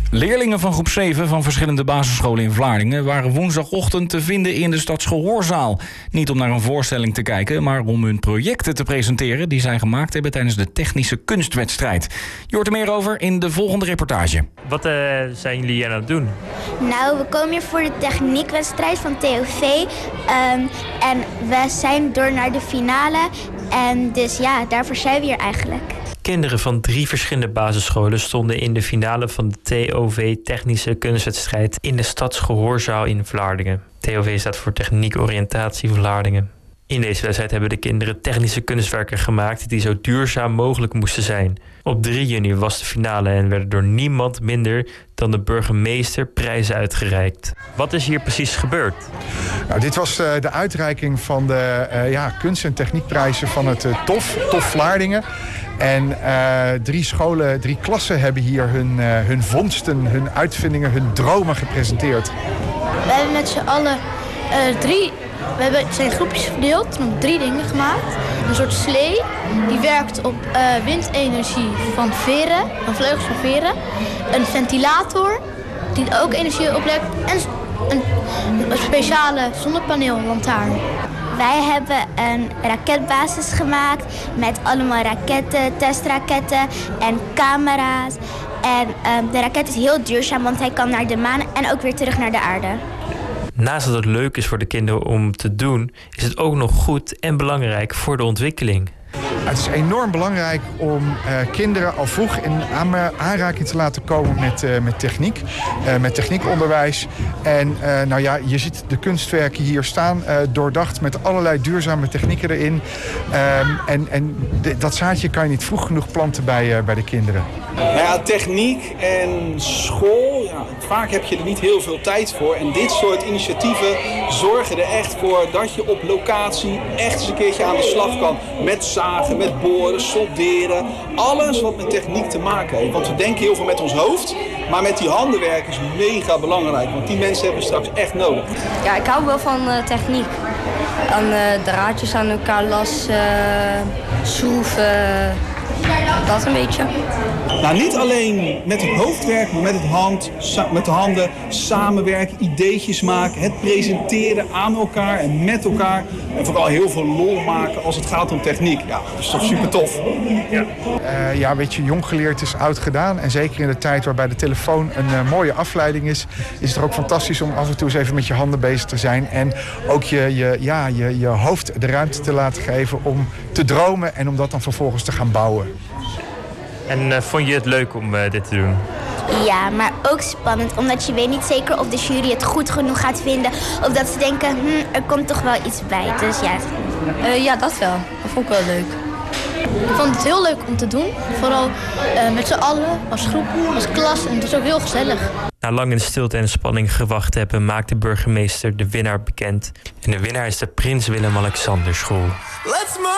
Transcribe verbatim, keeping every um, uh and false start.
Leerlingen van groep zeven van verschillende basisscholen in Vlaardingen waren woensdagochtend te vinden in de stadsgehoorzaal. Niet om naar een voorstelling te kijken, maar om hun projecten te presenteren die zij gemaakt hebben tijdens de technische kunstwedstrijd. Je hoort er meer over in de volgende reportage. Wat uh, zijn jullie aan het doen? Nou, we komen hier voor de techniekwedstrijd van T O V. Um, en we zijn door naar de finale. En dus ja, daarvoor zijn we hier eigenlijk. Kinderen van drie verschillende basisscholen stonden in de finale van de T O V Technische Kunstwedstrijd in de Stadsgehoorzaal in Vlaardingen. T O V staat voor Techniek Oriëntatie Vlaardingen. In deze wedstrijd hebben de kinderen technische kunstwerken gemaakt die zo duurzaam mogelijk moesten zijn. Op drie juni was de finale en werden door niemand minder dan de burgemeester prijzen uitgereikt. Wat is hier precies gebeurd? Nou, dit was uh, de uitreiking van de uh, ja, kunst- en techniekprijzen van het uh, T O F, T O F Vlaardingen. En uh, drie scholen, drie klassen hebben hier hun, uh, hun vondsten, hun uitvindingen, hun dromen gepresenteerd. We hebben met z'n allen uh, drie... We hebben zijn groepjes verdeeld en drie dingen gemaakt. Een soort slee, die werkt op uh, windenergie van veren, van vleugels van veren. Een ventilator, die ook energie oplekt. En een, een speciale zonnepaneellantaarn. Wij hebben een raketbasis gemaakt met allemaal raketten, testraketten en camera's. En uh, de raket is heel duurzaam, want hij kan naar de maan en ook weer terug naar de aarde. Naast dat het leuk is voor de kinderen om te doen, is het ook nog goed en belangrijk voor de ontwikkeling. Het is enorm belangrijk om uh, kinderen al vroeg in aanraking te laten komen met, uh, met techniek, uh, met techniekonderwijs. En uh, nou ja, je ziet de kunstwerken hier staan, uh, doordacht met allerlei duurzame technieken erin. Um, en en de, dat zaadje kan je niet vroeg genoeg planten bij, uh, bij de kinderen. Nou ja, techniek en school, ja, vaak heb je er niet heel veel tijd voor. En dit soort initiatieven zorgen er echt voor dat je op locatie echt eens een keertje aan de slag kan. Met zagen, met boren, solderen. Alles wat met techniek te maken heeft. Want we denken heel veel met ons hoofd. Maar met die handen werken is mega belangrijk. Want die mensen hebben we straks echt nodig. Ja, ik hou wel van uh, techniek. Aan uh, draadjes aan elkaar lassen, uh, schroeven. Dat een beetje. Nou, niet alleen met het hoofd werken, maar met, het hand, met de handen samenwerken, ideetjes maken, het presenteren aan elkaar en met elkaar. En vooral heel veel lol maken als het gaat om techniek. Ja, dat is toch super tof. Ja, uh, ja weet je, jong geleerd is oud gedaan. En zeker in de tijd waarbij de telefoon een uh, mooie afleiding is, is het er ook fantastisch om af en toe eens even met je handen bezig te zijn. En ook je, je, ja, je, je hoofd de ruimte te laten geven om te dromen en om dat dan vervolgens te gaan bouwen. En uh, vond je het leuk om uh, dit te doen? Ja, maar ook spannend, omdat je weet niet zeker of de jury het goed genoeg gaat vinden. Of dat ze denken, hm, er komt toch wel iets bij. Dus ja. Uh, ja, dat wel. Dat vond ik wel leuk. Ik vond het heel leuk om te doen. Vooral uh, met z'n allen, als groep, als klas. En het is ook heel gezellig. Na lang in stilte en spanning gewacht hebben, maakt de burgemeester de winnaar bekend. En de winnaar is de Prins Willem-Alexander School. Let's